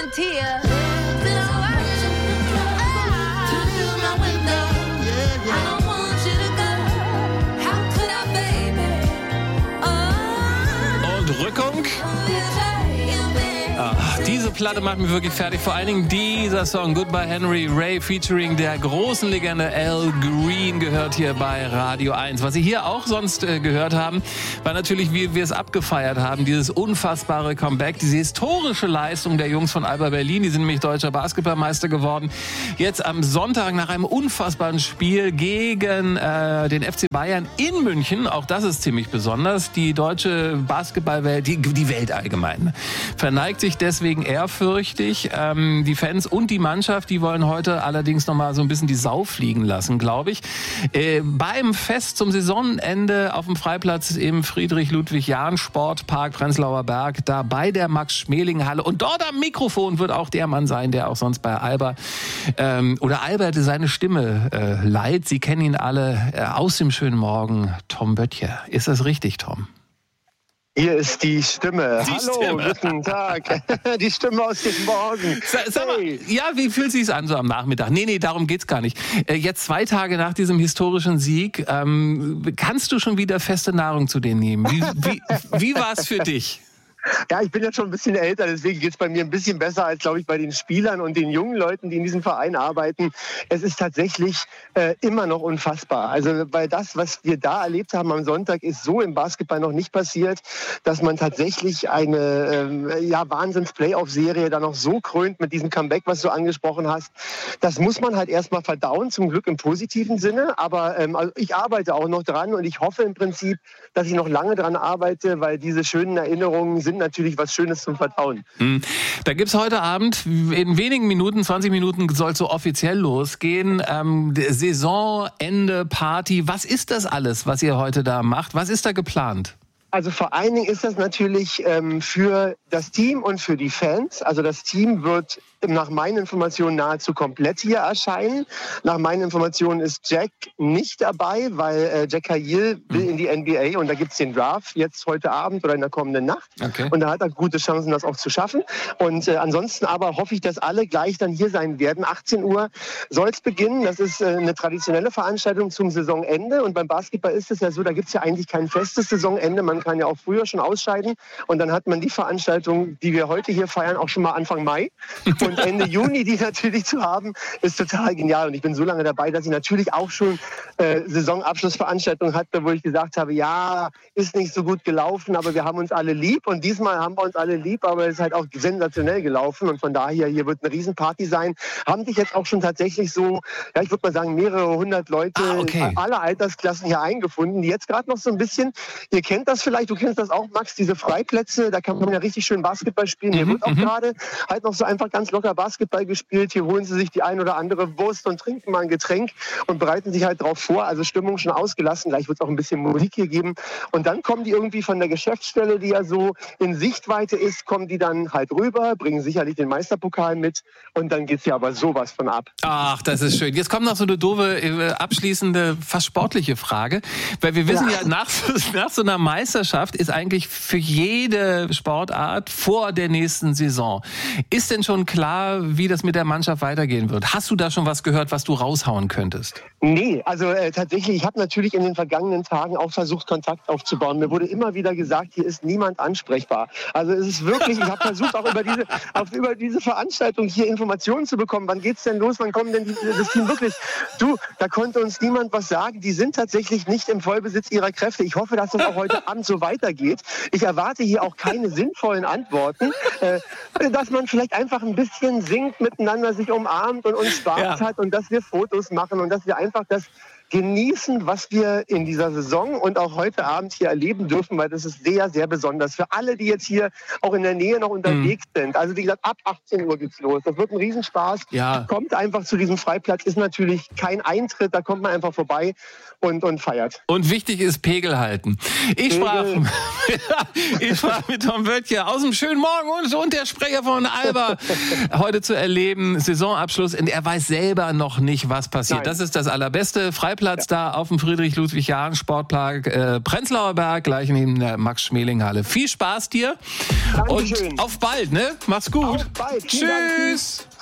tear. Still I watch through my window. I don't want you to go. How could I, baby? Und Rückung. Ach, diese Platte macht mich wirklich fertig. Vor allen Dingen dieser Song Goodbye Henry Ray featuring der großen Legende Al Green gehört hier bei Radio 1. Was Sie hier auch sonst gehört haben, war natürlich, wie wir es abgefeiert haben, dieses unfassbare Comeback, diese historische Leistung der Jungs von Alba Berlin. Die sind nämlich deutscher Basketballmeister geworden. Jetzt am Sonntag nach einem unfassbaren Spiel gegen den FC Bayern in München. Auch das ist ziemlich besonders. Die deutsche Basketballwelt, die Welt allgemein, verneigt sich deswegen ehrfürchtig. Die Fans und die Mannschaft, die wollen heute allerdings noch mal so ein bisschen die Sau fliegen lassen, glaube ich. Beim Fest zum Saisonende auf dem Freiplatz im Friedrich-Ludwig-Jahn-Sportpark Prenzlauer Berg, da bei der Max-Schmeling-Halle. Und dort am Mikrofon wird auch der Mann sein, der auch sonst bei Alba oder Albert seine Stimme leiht. Sie kennen ihn alle aus dem schönen Morgen. Tom Böttcher. Ist das richtig, Tom? Hier ist die Stimme. Hallo, guten Tag. Die Stimme aus dem Morgen. Sag mal, ja, wie fühlt sich's an so am Nachmittag? Nee, darum geht's gar nicht. Jetzt 2 Tage nach diesem historischen Sieg, kannst du schon wieder feste Nahrung zu dir nehmen? Wie war's für dich? Ja, ich bin jetzt schon ein bisschen älter, deswegen geht's bei mir ein bisschen besser als, glaube ich, bei den Spielern und den jungen Leuten, die in diesem Verein arbeiten. Es ist tatsächlich immer noch unfassbar. Also, weil das, was wir da erlebt haben am Sonntag, ist so im Basketball noch nicht passiert, dass man tatsächlich eine Wahnsinns-Playoff-Serie dann noch so krönt mit diesem Comeback, was du angesprochen hast. Das muss man halt erstmal verdauen, zum Glück im positiven Sinne. Aber also ich arbeite auch noch dran und ich hoffe im Prinzip, dass ich noch lange dran arbeite, weil diese schönen Erinnerungen sind natürlich was Schönes zum Verdauen. Da gibt's heute Abend, in wenigen Minuten, 20 Minuten soll es so offiziell losgehen. Saisonende, Party. Was ist das alles, was ihr heute da macht? Was ist da geplant? Also vor allen Dingen ist das natürlich für das Team und für die Fans. Also das Team wird nach meinen Informationen nahezu komplett hier erscheinen. Nach meinen Informationen ist Jack nicht dabei, weil Jack Hahil will in die NBA und da gibt's den Draft jetzt heute Abend oder in der kommenden Nacht. Okay. Und da hat er gute Chancen, das auch zu schaffen. Und ansonsten aber hoffe ich, dass alle gleich dann hier sein werden. 18 Uhr soll's beginnen. Das ist eine traditionelle Veranstaltung zum Saisonende. Und beim Basketball ist es ja so, da gibt's ja eigentlich kein festes Saisonende. Man kann ja auch früher schon ausscheiden. Und dann hat man die Veranstaltung, die wir heute hier feiern, auch schon mal Anfang Mai. Und Ende Juni, die natürlich zu haben, ist total genial. Und ich bin so lange dabei, dass ich natürlich auch schon Saisonabschlussveranstaltungen hatte, wo ich gesagt habe, ja, ist nicht so gut gelaufen, aber wir haben uns alle lieb. Und diesmal haben wir uns alle lieb, aber es ist halt auch sensationell gelaufen. Und von daher, hier wird eine Riesenparty sein. Haben sich jetzt auch schon tatsächlich so, ja, ich würde mal sagen, mehrere 100 Leute aller Altersklassen hier eingefunden, die jetzt gerade noch so ein bisschen, ihr kennt das vielleicht, du kennst das auch, Max, diese Freiplätze, da kann man ja richtig schön Basketball spielen. Hier wird auch gerade halt noch so einfach ganz locker Basketball gespielt. Hier holen sie sich die ein oder andere Wurst und trinken mal ein Getränk und bereiten sich halt drauf vor. Also Stimmung schon ausgelassen. Gleich wird es auch ein bisschen Musik hier geben. Und dann kommen die irgendwie von der Geschäftsstelle, die ja so in Sichtweite ist, kommen die dann halt rüber, bringen sicherlich den Meisterpokal mit und dann geht's ja aber sowas von ab. Ach, das ist schön. Jetzt kommt noch so eine doofe, abschließende, fast sportliche Frage. Weil wir wissen ja nach so einer Meisterschaft ist eigentlich für jede Sportart vor der nächsten Saison. Ist denn schon klar, wie das mit der Mannschaft weitergehen wird? Hast du da schon was gehört, was du raushauen könntest? Nee, also tatsächlich, ich habe natürlich in den vergangenen Tagen auch versucht, Kontakt aufzubauen. Mir wurde immer wieder gesagt, hier ist niemand ansprechbar. Also es ist wirklich, ich habe versucht, auch über diese Veranstaltung hier Informationen zu bekommen. Wann geht's denn los? Wann kommen denn das Team wirklich? Du, da konnte uns niemand was sagen. Die sind tatsächlich nicht im Vollbesitz ihrer Kräfte. Ich hoffe, dass das auch heute Abend so weitergeht. Ich erwarte hier auch keine sinnvollen Antworten, dass man vielleicht einfach ein bisschen singt, miteinander sich umarmt und uns Spaß hat und dass wir Fotos machen und dass wir einfach das genießen, was wir in dieser Saison und auch heute Abend hier erleben dürfen, weil das ist sehr, sehr besonders. Für alle, die jetzt hier auch in der Nähe noch unterwegs sind. Also wie gesagt, ab 18 Uhr geht's los. Das wird ein Riesenspaß. Ja. Kommt einfach zu diesem Freiplatz. Ist natürlich kein Eintritt, da kommt man einfach vorbei und feiert. Und wichtig ist Pegel halten. Ich sprach mit Tom Böttcher aus dem schönen Morgen und der Sprecher von Alba heute zu erleben. Saisonabschluss. Und er weiß selber noch nicht, was passiert. Nein. Das ist das Allerbeste. Freiplatz Stellplatz da auf dem Friedrich-Ludwig-Jahn-Sportpark Prenzlauer Berg, gleich neben der Max-Schmeling-Halle. Viel Spaß dir Dankeschön. und auf bald, ne? Mach's gut. Auf bald. Vielen Dank. Tschüss.